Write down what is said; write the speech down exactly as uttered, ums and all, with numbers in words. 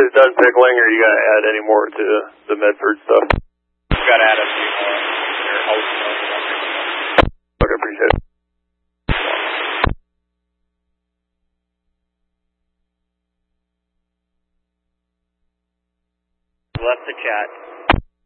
guys done pickling, or you got to add any more to the Medford stuff? We've got to add a few more. Okay, appreciate it. Left the chat.